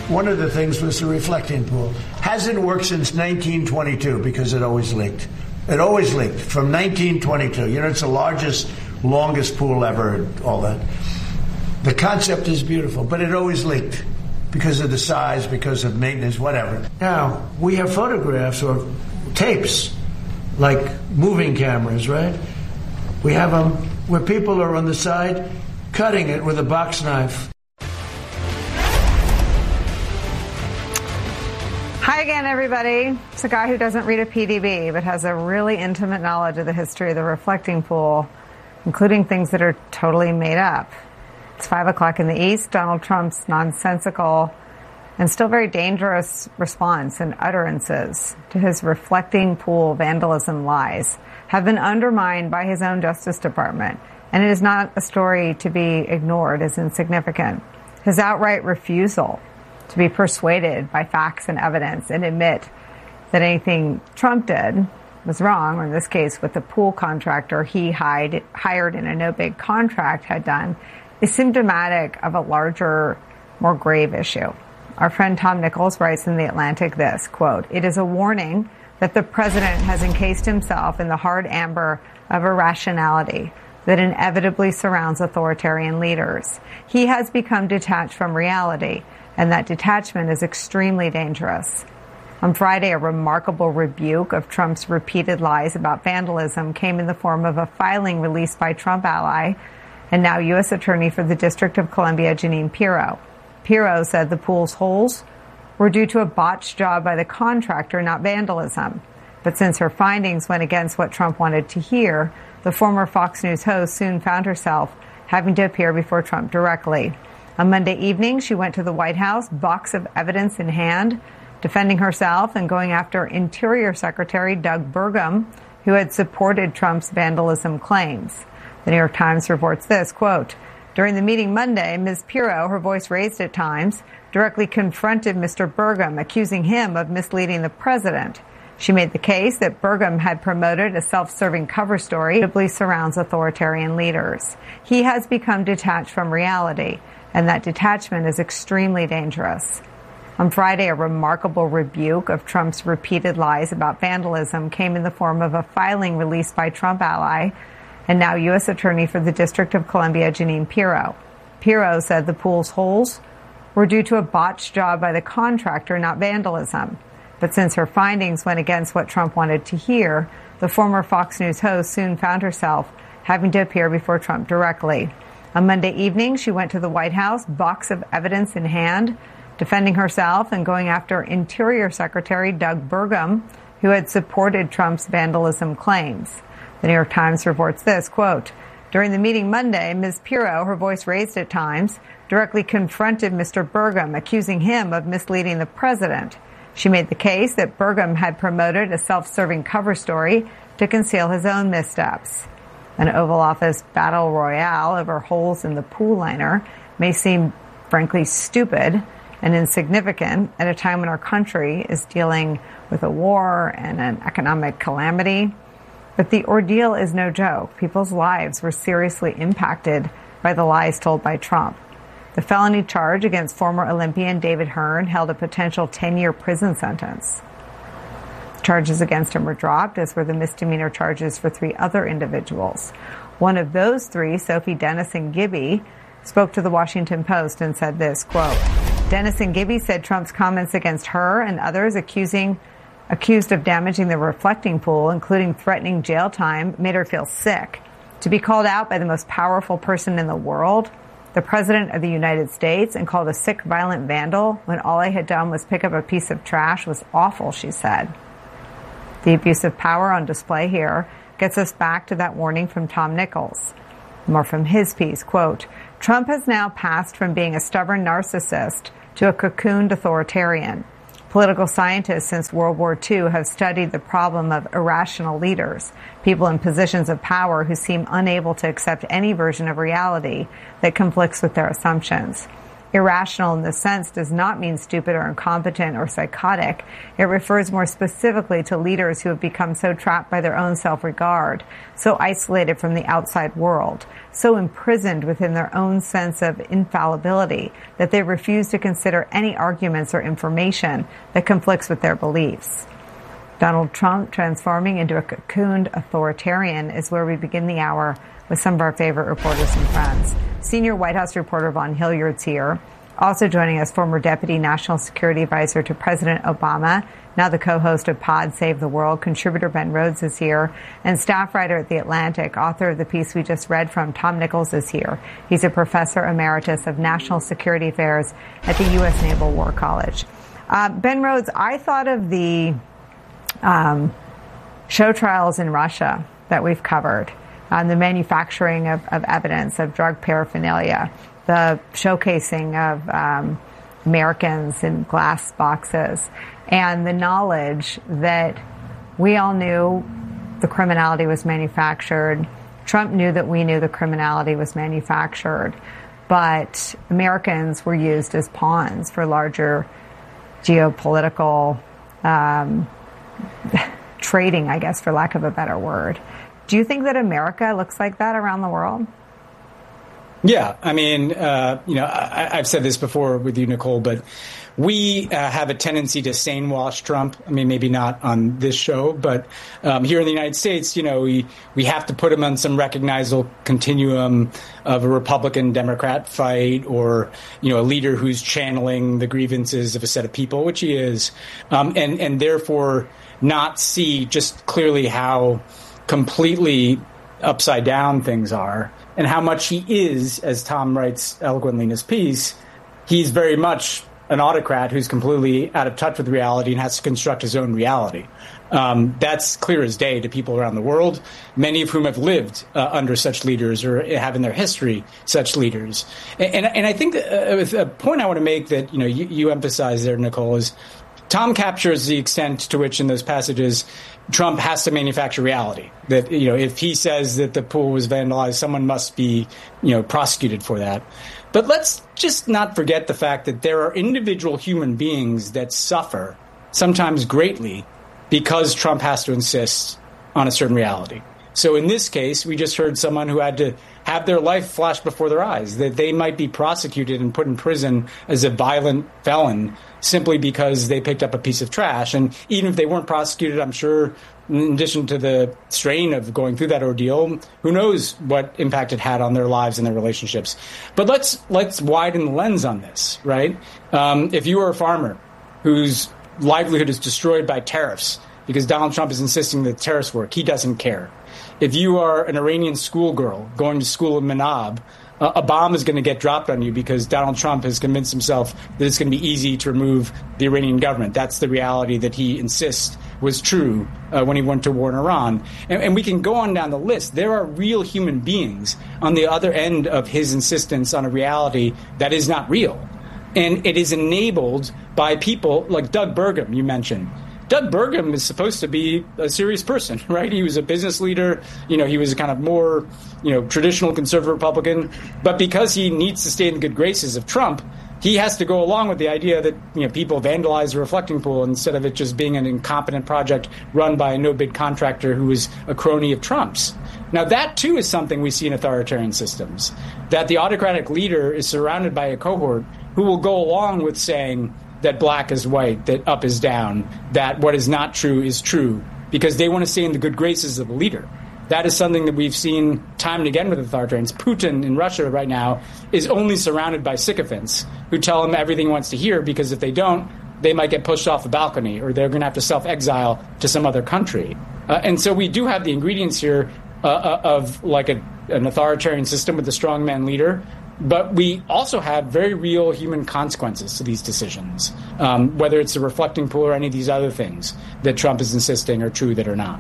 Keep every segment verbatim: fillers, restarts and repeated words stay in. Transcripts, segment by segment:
One of the things was the reflecting pool. Hasn't worked since nineteen twenty-two because it always leaked. It always leaked from nineteen twenty-two. You know, it's the largest, longest pool ever and all that. The concept is beautiful, but it always leaked because of the size, because of maintenance, whatever. Now, we have photographs or tapes, like moving cameras, right? We have them where people are on the side cutting it with a box knife. Hi again, everybody. It's a guy who doesn't read a P D B, but has a really intimate knowledge of the history of the reflecting pool, including things that are totally made up. It's five o'clock in the East. Donald Trump's nonsensical and still very dangerous response and utterances to his reflecting pool vandalism lies have been undermined by his own Justice Department, and it is not a story to be ignored as insignificant. His outright refusal to be persuaded by facts and evidence and admit that anything Trump did was wrong, or in this case what the pool contractor he hired, hired in a no-bid contract had done, is symptomatic of a larger, more grave issue. Our friend Tom Nichols writes in The Atlantic this, quote, "It is a warning that the president has encased himself in the hard amber of irrationality that inevitably surrounds authoritarian leaders. He has become detached from reality, and that detachment is extremely dangerous." On Friday, a remarkable rebuke of Trump's repeated lies about vandalism came in the form of a filing released by Trump ally and now U S Attorney for the District of Columbia, Jeanine Pirro. Pirro said the pool's holes were due to a botched job by the contractor, not vandalism. But since her findings went against what Trump wanted to hear, the former Fox News host soon found herself having to appear before Trump directly. On Monday evening, she went to the White House, box of evidence in hand, defending herself and going after Interior Secretary Doug Burgum, who had supported Trump's vandalism claims. The New York Times reports this, quote, "During the meeting Monday, Miz Pirro, her voice raised at times, directly confronted Mister Burgum, accusing him of misleading the president. She made the case that Burgum had promoted a self-serving cover story that inevitably surrounds authoritarian leaders. He has become detached from reality, and that detachment is extremely dangerous." On Friday, a remarkable rebuke of Trump's repeated lies about vandalism came in the form of a filing released by Trump ally and now U S Attorney for the District of Columbia, Jeanine Pirro. Pirro said the pool's holes were due to a botched job by the contractor, not vandalism. But since her findings went against what Trump wanted to hear, the former Fox News host soon found herself having to appear before Trump directly. On Monday evening, she went to the White House, box of evidence in hand, defending herself and going after Interior Secretary Doug Burgum, who had supported Trump's vandalism claims. The New York Times reports this, quote, "During the meeting Monday, Miz Pirro, her voice raised at times, directly confronted Mister Burgum, accusing him of misleading the president. She made the case that Burgum had promoted a self-serving cover story to conceal his own missteps." An Oval Office battle royale over holes in the pool liner may seem, frankly, stupid and insignificant at a time when our country is dealing with a war and an economic calamity. But the ordeal is no joke. People's lives were seriously impacted by the lies told by Trump. The felony charge against former Olympian David Hearn held a potential ten-year prison sentence. Charges against him were dropped, as were the misdemeanor charges for three other individuals. One of those three, Sophie Dennison Gibby, spoke to the Washington Post and said this, quote, "Dennison Gibby said Trump's comments against her and others accusing accused of damaging the reflecting pool, including threatening jail time, made her feel sick. To be called out by the most powerful person in the world, the President of the United States, and called a sick, violent vandal when all I had done was pick up a piece of trash was awful," she said. The abuse of power on display here gets us back to that warning from Tom Nichols. More from his piece, quote, "Trump has now passed from being a stubborn narcissist to a cocooned authoritarian. Political scientists since World War Two have studied the problem of irrational leaders, people in positions of power who seem unable to accept any version of reality that conflicts with their assumptions. Irrational in this sense does not mean stupid or incompetent or psychotic. It refers more specifically to leaders who have become so trapped by their own self-regard, so isolated from the outside world, so imprisoned within their own sense of infallibility that they refuse to consider any arguments or information that conflicts with their beliefs. Donald Trump transforming into a cocooned authoritarian is where we begin the hour with some of our favorite reporters and friends. Senior White House reporter Vaughn Hilliard's here. Also joining us, former Deputy National Security Advisor to President Obama, now the co-host of Pod Save the World, contributor Ben Rhodes is here, and staff writer at The Atlantic, author of the piece we just read from, Tom Nichols is here. He's a professor emeritus of national security affairs at the U S Naval War College. Uh, Ben Rhodes, I thought of the um, show trials in Russia that we've covered, um, the manufacturing of, of evidence of drug paraphernalia, the showcasing of um, Americans in glass boxes, and the knowledge that we all knew the criminality was manufactured. Trump knew that we knew the criminality was manufactured, but Americans were used as pawns for larger geopolitical um, trading, I guess, for lack of a better word. Do you think that America looks like that around the world? Yeah, I mean, uh, you know, I, I've said this before with you, Nicole, but we uh, have a tendency to sane wash Trump. I mean, maybe not on this show, but um, here in the United States, you know, we, we have to put him on some recognizable continuum of a Republican-Democrat fight, or, you know, a leader who's channeling the grievances of a set of people, which he is, um, and, and therefore not see just clearly how completely upside down things are, and how much he is, as Tom writes eloquently in his piece, he's very much an autocrat who's completely out of touch with reality and has to construct his own reality. Um, that's clear as day to people around the world, many of whom have lived uh, under such leaders or have in their history such leaders. And, and, and I think that, uh, a point I want to make that, you know, you, you emphasize there, Nicole, is Tom captures the extent to which in those passages Trump has to manufacture reality. That, you know, if he says that the pool was vandalized, someone must be, you know, prosecuted for that. But let's just not forget the fact that there are individual human beings that suffer, sometimes greatly, because Trump has to insist on a certain reality. So in this case, we just heard someone who had to have their life flash before their eyes, that they might be prosecuted and put in prison as a violent felon simply because they picked up a piece of trash. And even if they weren't prosecuted, I'm sure, in addition to the strain of going through that ordeal, who knows what impact it had on their lives and their relationships. But let's let's widen the lens on this, right? Um, if you are a farmer whose livelihood is destroyed by tariffs because Donald Trump is insisting that tariffs work, he doesn't care. If you are an Iranian schoolgirl going to school in Manab, uh, a bomb is going to get dropped on you because Donald Trump has convinced himself that it's going to be easy to remove the Iranian government. That's the reality that he insists was true uh, when he went to war in Iran. And, and we can go on down the list. There are real human beings on the other end of his insistence on a reality that is not real. And it is enabled by people like Doug Burgum, you mentioned. Doug Burgum is supposed to be a serious person, right? He was a business leader. You know, he was a kind of more, you know, traditional conservative Republican. But because he needs to stay in the good graces of Trump, he has to go along with the idea that, you know, people vandalize the reflecting pool instead of it just being an incompetent project run by a no-bid contractor who is a crony of Trump's. Now, that, too, is something we see in authoritarian systems, that the autocratic leader is surrounded by a cohort who will go along with saying that black is white, that up is down, that what is not true is true, because they want to stay in the good graces of the leader. That is something that we've seen time and again with authoritarians. Putin in Russia right now is only surrounded by sycophants who tell him everything he wants to hear, because if they don't, they might get pushed off the balcony or they're going to have to self-exile to some other country. Uh, and so we do have the ingredients here uh, of like a, an authoritarian system with a strongman leader. But we also have very real human consequences to these decisions, um, whether it's the reflecting pool or any of these other things that Trump is insisting are true that are not.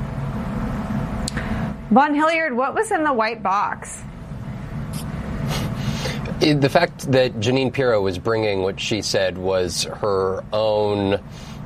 Vaughn Hilliard, what was in the white box? The fact that Jeanine Pirro was bringing what she said was her own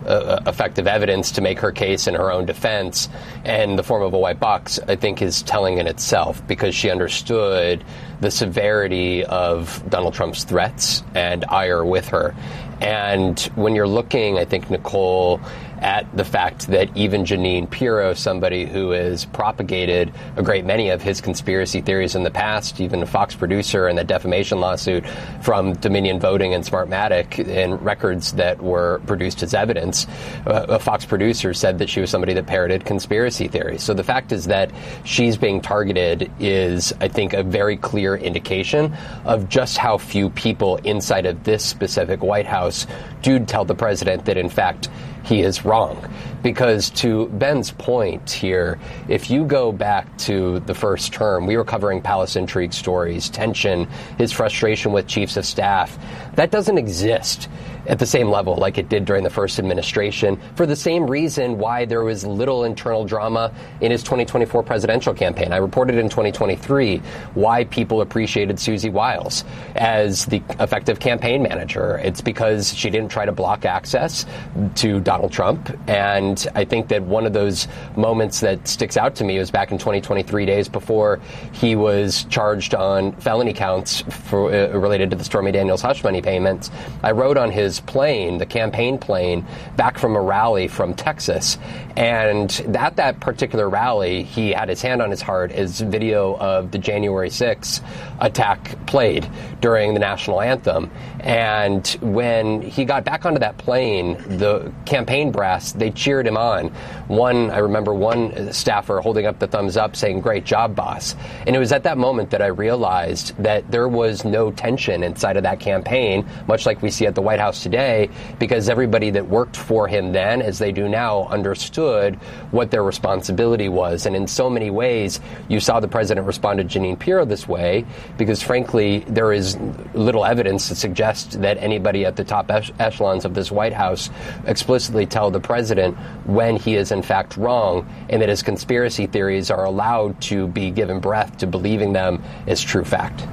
uh, effective evidence to make her case in her own defense in the form of a white box, I think is telling in itself, because she understood the severity of Donald Trump's threats and ire with her. And when you're looking, I think, Nicole, at the fact that even Jeanine Pirro, somebody who has propagated a great many of his conspiracy theories in the past, even a Fox producer in the defamation lawsuit from Dominion Voting and Smartmatic, in records that were produced as evidence, uh, a Fox producer said that she was somebody that parroted conspiracy theories. So the fact is that she's being targeted is, I think, a very clear indication of just how few people inside of this specific White House do tell the president that, in fact, he is wrong. Because to Ben's point here, if you go back to the first term, we were covering palace intrigue stories, tension, his frustration with chiefs of staff. That doesn't exist at the same level like it did during the first administration, for the same reason why there was little internal drama in his twenty twenty-four presidential campaign. I reported in twenty twenty-three why people appreciated Susie Wiles as the effective campaign manager. It's because she didn't try to block access to Donald Trump. And I think that one of those moments that sticks out to me was back in twenty twenty-three, days before he was charged on felony counts for, uh, related to the Stormy Daniels hush money payments. I rode on his plane, the campaign plane, back from a rally from Texas. And at that particular rally, he had his hand on his heart as video of the January sixth attack played during the national anthem. And when he got back onto that plane, the campaign brass, they cheered him on. One, I remember one staffer holding up the thumbs up saying, "Great job, boss." And it was at that moment that I realized that there was no tension inside of that campaign, much like we see at the White House today, because everybody that worked for him then, as they do now, understood what their responsibility was. And in so many ways, you saw the president respond to Jeanine Pirro this way, because frankly, there is little evidence to suggest that anybody at the top echelons of this White House explicitly tell the president when he is in fact wrong, and that his conspiracy theories are allowed to be given breath to believing them as true fact.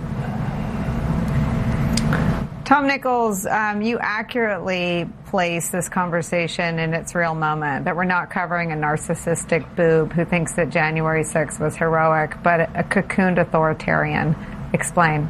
Tom Nichols, um, you accurately place this conversation in its real moment, that we're not covering a narcissistic boob who thinks that January sixth was heroic, but a cocooned authoritarian. Explain.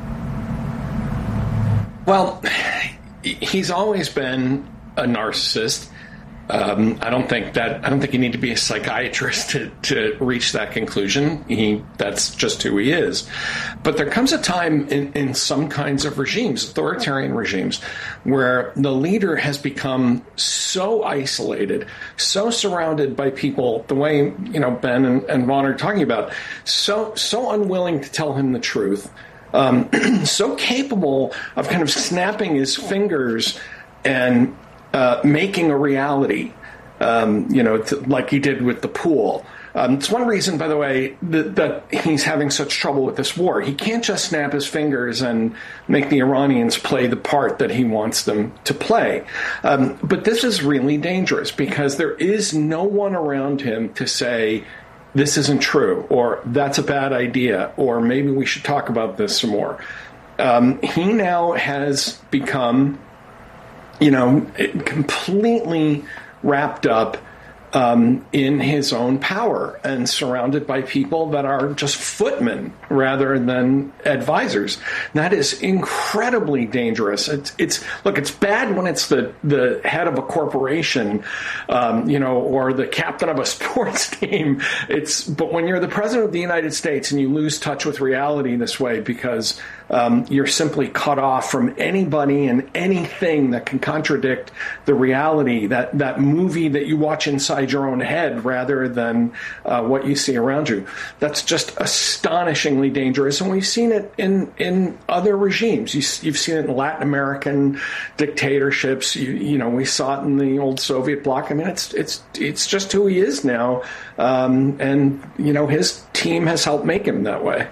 Well, he's always been a narcissist. Um, I don't think that I don't think you need to be a psychiatrist to, to reach that conclusion. He that's just who he is. But there comes a time in, in some kinds of regimes, authoritarian regimes, where the leader has become so isolated, so surrounded by people, the way you know Ben and, and Ron are talking about, so so unwilling to tell him the truth, um, so capable of kind of snapping his fingers and Uh, making a reality, um, you know, th- like he did with the pool. Um, it's one reason, by the way, that, that he's having such trouble with this war. He can't just snap his fingers and make the Iranians play the part that he wants them to play. Um, but this is really dangerous because there is no one around him to say, this isn't true, or that's a bad idea, or maybe we should talk about this some more. Um, he now has become, you know, completely wrapped up um, in his own power and surrounded by people that are just footmen rather than advisors. That is incredibly dangerous. It's, it's look, it's bad when it's the, the head of a corporation, um, you know, or the captain of a sports team. It's but when you're the president of the United States and you lose touch with reality this way because Um, you're simply cut off from anybody and anything that can contradict the reality, that, that movie that you watch inside your own head rather than uh, what you see around you. That's just astonishingly dangerous. And we've seen it in, in other regimes. You, you've seen it in Latin American dictatorships. You, you know, we saw it in the old Soviet bloc. I mean, it's, it's, it's just who he is now. Um, and, you know, his team has helped make him that way.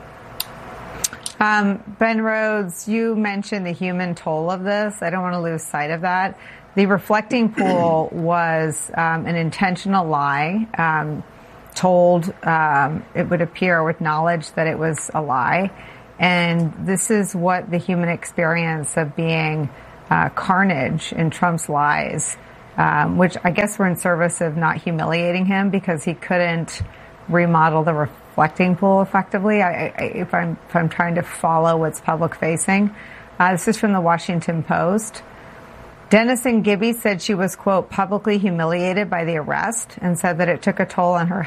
Um, Ben Rhodes, you mentioned the human toll of this. I don't want to lose sight of that. The reflecting pool was um, an intentional lie, um, told, um, it would appear, with knowledge that it was a lie. And this is what the human experience of being uh, carnage in Trump's lies um, which I guess were in service of not humiliating him because he couldn't remodel the reflecting pool effectively. I, I, if I'm if I'm trying to follow what's public facing, uh, this is from the Washington Post. Denison Gibby said she was, quote, publicly humiliated by the arrest and said that it took a toll on her